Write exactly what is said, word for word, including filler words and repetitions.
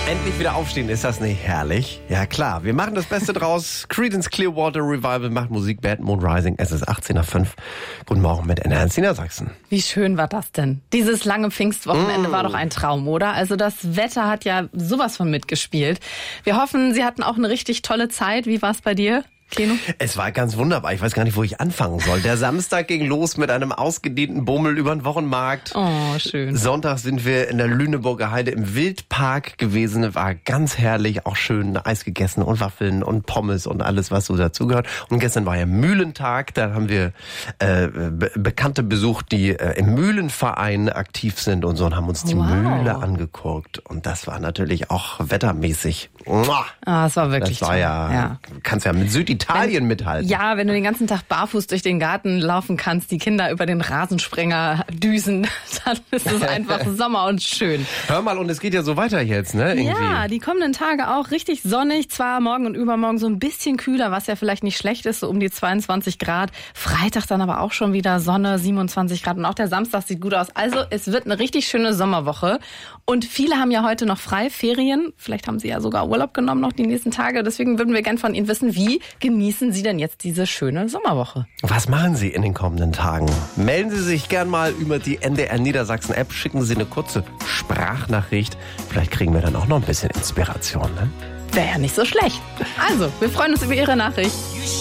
Endlich wieder aufstehen, ist das nicht herrlich? Ja klar, wir machen das Beste draus. Creedence Clearwater Revival macht Musik, Bad Moon Rising. Es ist achtzehn nach fünf. Guten Morgen mit N R eins Niedersachsen. Wie schön war das denn? Dieses lange Pfingstwochenende Mm. war doch ein Traum, oder? Also das Wetter hat ja sowas von mitgespielt. Wir hoffen, Sie hatten auch eine richtig tolle Zeit. Wie war es bei dir, Keno? Es war ganz wunderbar. Ich weiß gar nicht, wo ich anfangen soll. Der Samstag ging los mit einem ausgedehnten Bummel über den Wochenmarkt. Oh, schön. Sonntag sind wir in der Lüneburger Heide im Wildpark gewesen. War ganz herrlich, auch schön Eis gegessen und Waffeln und Pommes und alles, was so dazugehört. Und gestern war ja Mühlentag. Da haben wir äh, Be- Bekannte besucht, die äh, im Mühlenverein aktiv sind und so, und haben uns die Wow. Mühle angeguckt. Und das war natürlich auch wettermäßig. Muah! Ah, es war wirklich Das war toll. ja, ja. kannst ja mit Süditalien mithalten. Ja, wenn du den ganzen Tag barfuß durch den Garten laufen kannst, die Kinder über den Rasensprenger düsen, dann ist es einfach Sommer und schön. Hör mal, und es geht ja so weiter jetzt, ne? Irgendwie. Ja, die kommenden Tage auch richtig sonnig, zwar morgen und übermorgen so ein bisschen kühler, was ja vielleicht nicht schlecht ist, so um die zweiundzwanzig Grad. Freitag dann aber auch schon wieder Sonne, siebenundzwanzig Grad, und auch der Samstag sieht gut aus. Also es wird eine richtig schöne Sommerwoche, und viele haben ja heute noch frei, Ferien. Vielleicht haben sie ja sogar Urlaub genommen noch die nächsten Tage. Deswegen würden wir gern von Ihnen wissen, wie genießen Sie denn jetzt diese schöne Sommerwoche? Was machen Sie in den kommenden Tagen? Melden Sie sich gern mal über die N D R Niedersachsen App, schicken Sie eine kurze Sprachnachricht. Vielleicht kriegen wir dann auch noch ein bisschen Inspiration, ne? Wäre ja nicht so schlecht. Also, wir freuen uns über Ihre Nachricht.